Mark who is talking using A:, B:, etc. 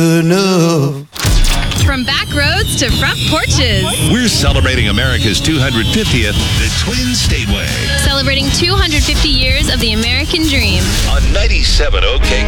A: enough.
B: From back roads to front porches.
C: We're celebrating America's 250th, the Twin Stateway.
B: Celebrating 250 years of the American dream.
C: On 97 OK